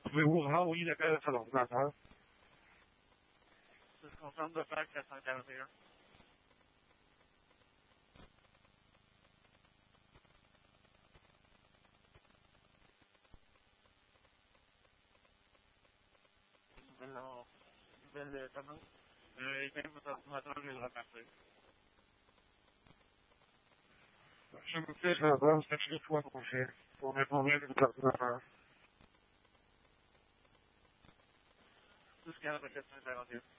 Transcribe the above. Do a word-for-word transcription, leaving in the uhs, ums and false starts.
Pouvez-vous renvoyer l'appel à son ordinateur? C'est ce qu'on tente de faire quatre cent quarante et un. Nouvelle, nouvelle commande. Euh, éteindre votre ordinateur, je vais le repartir. Je vous fais la base, c'est une fois qu'on fait. On a combien de l'ordinateur? Tout ce qu'il y a dans quatre cent quarante et un.